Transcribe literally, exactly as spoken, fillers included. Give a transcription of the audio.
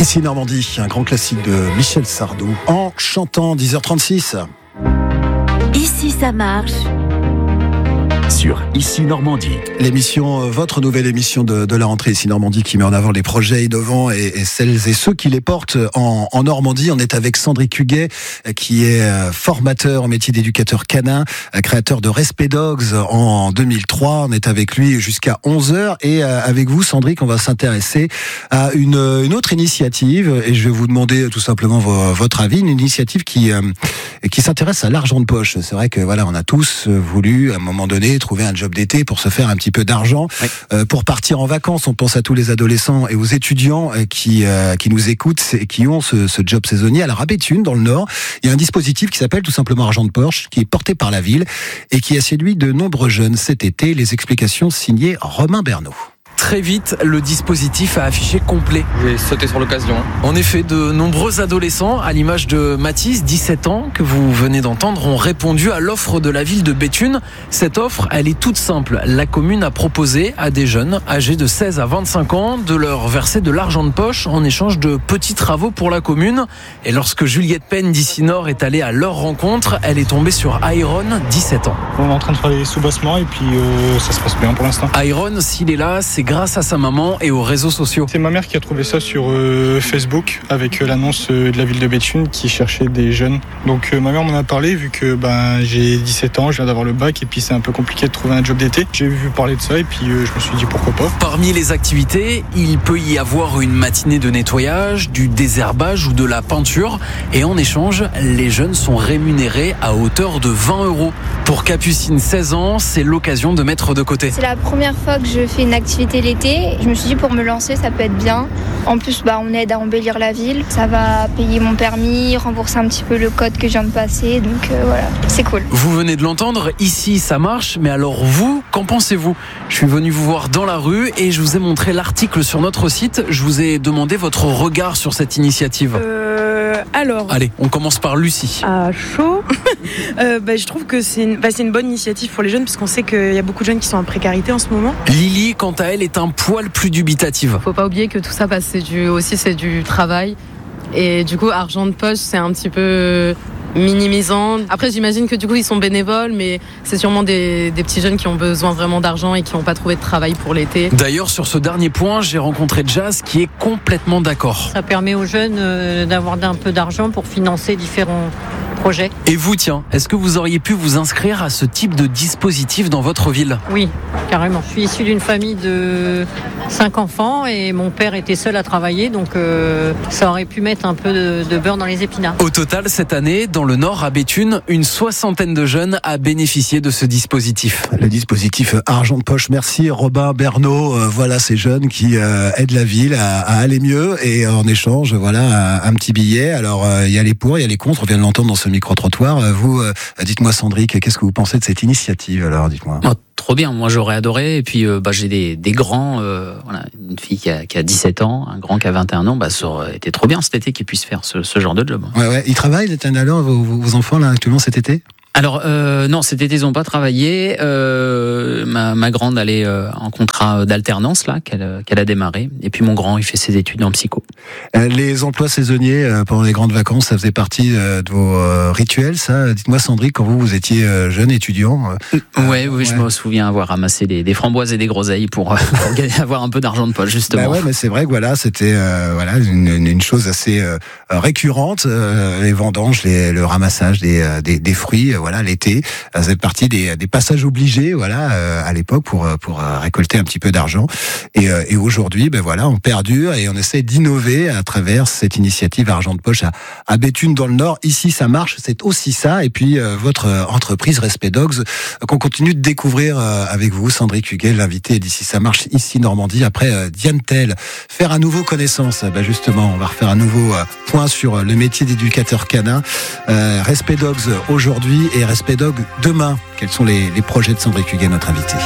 Ici Normandie, un grand classique de Michel Sardou, en chantant dix heures trente-six. Ici ça marche. Sur Ici Normandie. L'émission, votre nouvelle émission de, de la rentrée Ici Normandie qui met en avant les projets innovants et, et celles et ceux qui les portent en, en Normandie. On est avec Cendric Huguet qui est formateur au métier d'éducateur canin, créateur de Respect Dogs en deux mille trois. On est avec lui jusqu'à onze heures et avec vous Cendric, on va s'intéresser à une, une autre initiative et je vais vous demander tout simplement votre avis. Une initiative qui, qui s'intéresse à l'argent de poche. C'est vrai que voilà, on a tous voulu à un moment donné trouver un job d'été pour se faire un petit peu d'argent, oui. euh, pour partir en vacances. On pense à tous les adolescents et aux étudiants euh, qui euh, qui nous écoutent et qui ont ce, ce job saisonnier. Alors à Béthune, dans le Nord, il y a un dispositif qui s'appelle tout simplement Argent de poche, qui est porté par la ville et qui a séduit de nombreux jeunes cet été. Les explications signées Romain Bernot. Très vite, le dispositif a affiché complet. J'ai sauté sur l'occasion. En effet, de nombreux adolescents, à l'image de Mathis, dix-sept ans, que vous venez d'entendre, ont répondu à l'offre de la ville de Béthune. Cette offre, elle est toute simple. La commune a proposé à des jeunes âgés de seize à vingt-cinq ans de leur verser de l'argent de poche en échange de petits travaux pour la commune. Et lorsque Juliette Penn d'Ici Nord est allée à leur rencontre, elle est tombée sur Iron, dix-sept ans. On est en train de faire les sous-bossements et puis euh, ça se passe bien pour l'instant. Iron, s'il est là, c'est grâce à sa maman et aux réseaux sociaux. C'est ma mère qui a trouvé ça sur euh, Facebook avec euh, l'annonce euh, de la ville de Béthune qui cherchait des jeunes. Donc euh, ma mère m'en a parlé vu que ben, j'ai dix-sept ans, je viens d'avoir le bac et puis c'est un peu compliqué de trouver un job d'été. J'ai vu parler de ça et puis euh, je me suis dit pourquoi pas. Parmi les activités, il peut y avoir une matinée de nettoyage, du désherbage ou de la peinture et en échange, les jeunes sont rémunérés à hauteur de vingt euros. Pour Capucine, seize ans, c'est l'occasion de mettre de côté. C'est la première fois que je fais une activité l'été. Je me suis dit pour me lancer ça peut être bien. En plus bah, on aide à embellir la ville. Ça va payer mon permis, rembourser un petit peu le code que je viens de passer. Donc euh, voilà, c'est cool. Vous venez de l'entendre, ici ça marche. Mais alors vous, qu'en pensez-vous ? Je suis venu vous voir dans la rue et je vous ai montré l'article sur notre site. Je vous ai demandé votre regard sur cette initiative. Euh, alors... Allez, on commence par Lucie. À chaud. euh, bah, je trouve que c'est une, bah, c'est une bonne initiative pour les jeunes parce qu'on sait qu'il y a beaucoup de jeunes qui sont en précarité en ce moment. Lily, quant à elle, est un poil plus dubitative. Faut pas oublier que tout ça, bah, c'est du, aussi c'est du travail et du coup argent de poche c'est un petit peu minimisant. Après j'imagine que du coup ils sont bénévoles mais c'est sûrement des, des petits jeunes qui ont besoin vraiment d'argent et qui n'ont pas trouvé de travail pour l'été. D'ailleurs sur ce dernier point j'ai rencontré Jazz qui est complètement d'accord. Ça permet aux jeunes euh, d'avoir un peu d'argent pour financer différents projets. Et vous tiens, est-ce que vous auriez pu vous inscrire à ce type de dispositif dans votre ville ? Oui, carrément. Je suis issue d'une famille de cinq enfants et mon père était seul à travailler donc euh, ça aurait pu mettre un peu de, de beurre dans les épinards. Au total cette année, dans le Nord à Béthune, une soixantaine de jeunes a bénéficié de ce dispositif. Le dispositif Argent de poche. Merci Robin Bernot. Euh, voilà ces jeunes qui euh, aident la ville à, à aller mieux et en échange voilà un, un petit billet. Alors il euh, y a les pour, il y a les contre. On vient de l'entendre dans ce micro-trottoir. Euh, vous, euh, dites-moi Cendric, qu'est-ce que vous pensez de cette initiative alors, dites-moi. Oh, trop bien, moi j'aurais adoré. Et puis euh, bah, j'ai des, des grands, euh, voilà, une fille qui a, qui a dix-sept ans, un grand qui a vingt et un ans. Bah, ça aurait été trop bien cet été qu'ils puissent faire ce, ce genre de job. Ouais, ouais. Ils travaillent, alors, vos, vos enfants là actuellement cet été ? Alors euh, non, cet été ils n'ont pas travaillé. Euh, ma, ma grande elle est euh, en contrat d'alternance là qu'elle, qu'elle a démarré. Et puis mon grand il fait ses études en psycho. Euh, les emplois saisonniers euh, pendant les grandes vacances, ça faisait partie euh, de vos euh, rituels, ça. Dites-moi Cendric, quand vous vous étiez euh, jeune étudiant. Euh, ouais, oui, ouais. Je me souviens avoir ramassé des, des framboises et des groseilles pour, pour gagner, avoir un peu d'argent de poche justement. Bah ouais, mais c'est vrai que voilà, c'était euh, voilà une, une chose assez euh, récurrente. Euh, les vendanges, les, le ramassage des, euh, des, des fruits. Voilà, l'été, ça fait partie des, des passages obligés, voilà, euh, à l'époque pour pour récolter un petit peu d'argent. Et, euh, et aujourd'hui, ben voilà, on perdure et on essaie d'innover à travers cette initiative Argent de poche à, à Béthune dans le Nord. Ici, ça marche, c'est aussi ça. Et puis euh, votre entreprise Respect Dogs euh, qu'on continue de découvrir euh, avec vous, Cendric Huguet, l'invité d'Ici ça marche, Ici Normandie. Après euh, Diane Tell, faire à nouveau connaissance. Ben justement, on va refaire un nouveau euh, point sur le métier d'éducateur canin. Euh, Respect Dogs aujourd'hui et Respect Dog demain. Quels sont les, les projets de Cendric Huguet, notre invité?